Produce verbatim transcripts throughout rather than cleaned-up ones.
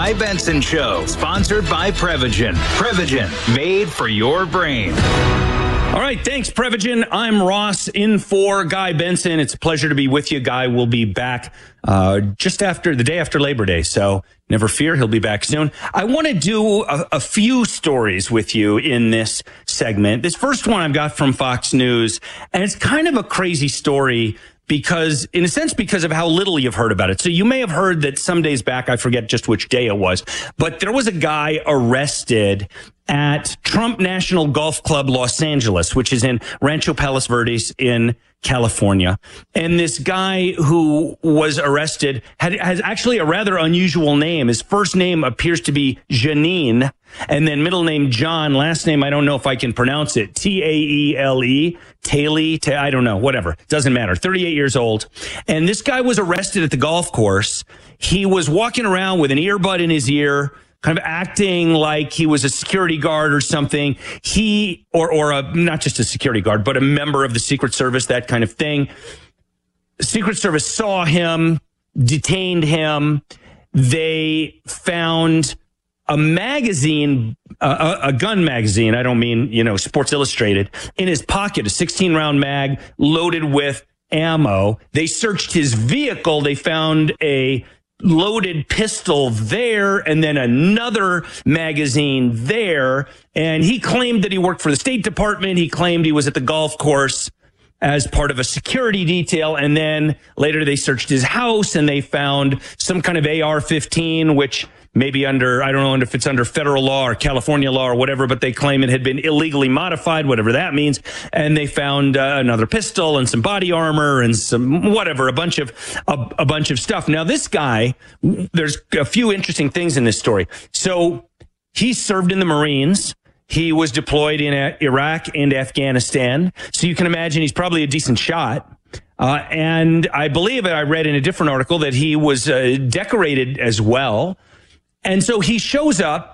Guy Benson Show, sponsored by Prevagen. Prevagen, made for your brain. All right, thanks, Prevagen. I'm Ross in for Guy Benson. It's a pleasure to be with you. Guy will be back uh, just after the day after Labor Day, so never fear, he'll be back soon. I want to do a, a few stories with you in this segment. This first one I've got from Fox News, and it's kind of a crazy story because, in a sense, because of how little you've heard about it. So you may have heard that some days back, I forget just which day it was, but there was a guy arrested at Trump National Golf Club Los Angeles, which is in Rancho Palos Verdes in California. And this guy who was arrested had, has actually a rather unusual name. His first name appears to be Janine, and then middle name John, last name I don't know if I can pronounce it, T A E L E, Taylor, I don't know, whatever, doesn't matter, thirty-eight years old. And this guy was arrested at the golf course. He was walking around with an earbud in his ear, kind of acting like he was a security guard or something. He, or, or a, not just a security guard, but a member of the Secret Service, that kind of thing. The Secret Service saw him, detained him. They found a magazine, uh, a, a gun magazine. I don't mean, you know, Sports Illustrated, in his pocket, a sixteen round mag loaded with ammo. They searched his vehicle. They found a loaded pistol there, and then another magazine there. And he claimed that he worked for the State Department. He claimed he was at the golf course as part of a security detail. And then later they searched his house and they found some kind of A R fifteen, which maybe under, I don't know if it's under federal law or California law or whatever, but they claim it had been illegally modified, whatever that means. And they found uh, another pistol and some body armor and some whatever, a bunch of a, a bunch of stuff. Now, this guy, there's a few interesting things in this story. So he served in the Marines. He was deployed in Iraq and Afghanistan. So you can imagine he's probably a decent shot. Uh, and I believe I read in a different article that he was uh, decorated as well. And so he shows up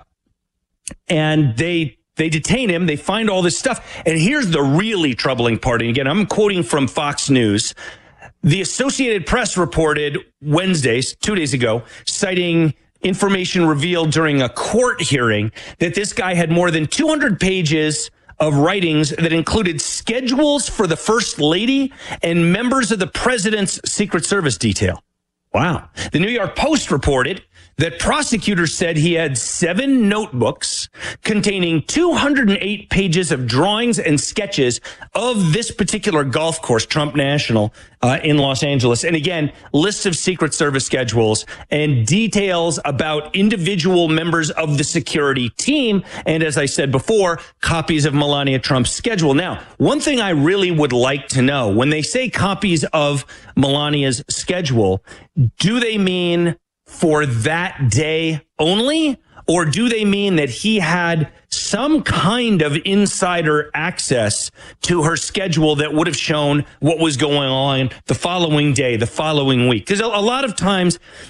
and they they detain him. They find all this stuff. And here's the really troubling part. And again, I'm quoting from Fox News. The Associated Press reported Wednesday, two days ago, citing information revealed during a court hearing that this guy had more than two hundred pages of writings that included schedules for the First Lady and members of the president's Secret Service detail. Wow. The New York Post reported that prosecutors said he had seven notebooks containing two hundred eight pages of drawings and sketches of this particular golf course, Trump National, uh, in Los Angeles. And again, lists of Secret Service schedules and details about individual members of the security team. And as I said before, copies of Melania Trump's schedule. Now, one thing I really would like to know, when they say copies of Melania's schedule, do they mean for that day only? Or do they mean that he had some kind of insider access to her schedule that would have shown what was going on the following day, the following week? Because a lot of times